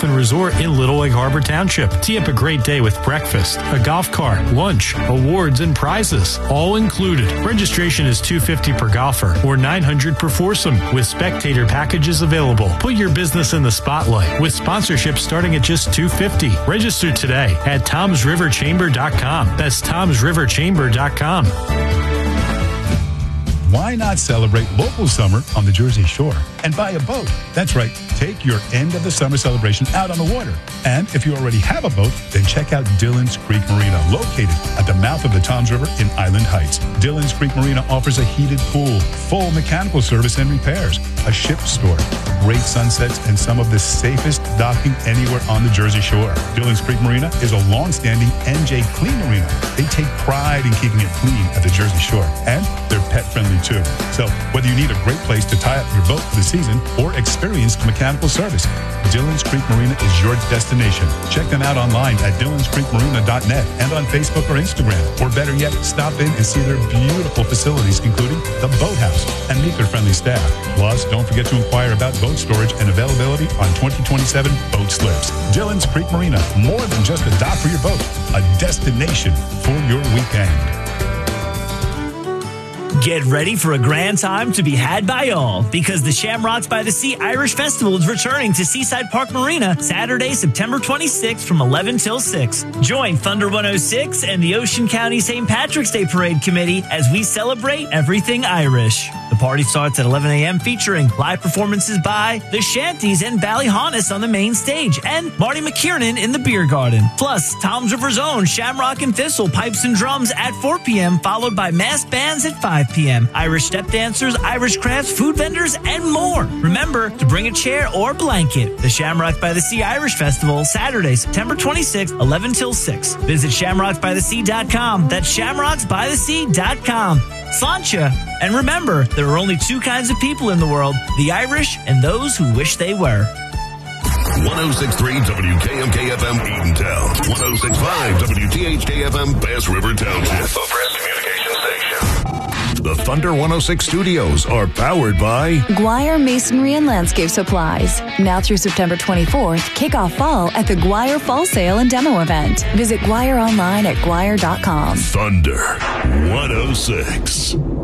and Resort in Little Egg Harbor Township. Tee up a great day with breakfast, a golf cart, lunch, awards, and prizes, all included. Registration is $250 per golfer or $900 per foursome, with spectator packages available. Put your business in the spotlight with sponsorships starting at just $250. Register today at tomsriverchamber.com. That's tomsriverchamber.com. Why not celebrate local summer on the Jersey Shore and buy a boat? That's right. Take your end of the summer celebration out on the water. And if you already have a boat, then check out Dillon's Creek Marina, located at the mouth of the Toms River in Island Heights. Dillon's Creek Marina offers a heated pool, full mechanical service and repairs, a ship store, great sunsets, and some of the safest docking anywhere on the Jersey Shore. Dillon's Creek Marina is a long-standing NJ Clean Marina. They take pride in keeping it clean at the Jersey Shore, and they're pet-friendly too. So whether you need a great place to tie up your boat for the season or experienced mechanical service, Dillon's Creek Marina is your destination. Check them out online at dillonscreekmarina.net and on Facebook or Instagram. Or better yet, stop in and see their beautiful facilities, including the boathouse, and meet their friendly staff. Plus, don't forget to inquire about boat storage and availability on 2027 boat slips. Dillon's Creek Marina, more than just a dock for your boat, a destination for your weekend. Get ready for a grand time to be had by all, because the Shamrocks by the Sea Irish Festival is returning to Seaside Park Marina Saturday, September 26th from 11 till 6. Join Thunder 106 and the Ocean County St. Patrick's Day Parade Committee as we celebrate everything Irish. The party starts at 11 a.m. featuring live performances by the Shanties and Ballyhonus on the main stage and Marty McKiernan in the beer garden. Plus, Toms River's own Shamrock and Thistle pipes and drums at 4 p.m. followed by mass bands at 5 p.m. Irish step dancers, Irish crafts, food vendors, and more. Remember to bring a chair or blanket. The Shamrocks by the Sea Irish Festival, Saturday, September 26th, 11 till 6. Visit shamrocksbythesea.com. That's shamrocksbythesea.com. Sláinte. And remember, there are only two kinds of people in the world, the Irish and those who wish they were. 106.3 WKMK-FM Edentown. 106.5 WTHK-FM Bass River Township. The Press Communication Station. The Thunder 106 studios are powered by Guire Masonry and Landscape Supplies. Now through September 24th, kick off fall at the Guire Fall Sale and Demo Event. Visit Guire online at guire.com. Thunder 106.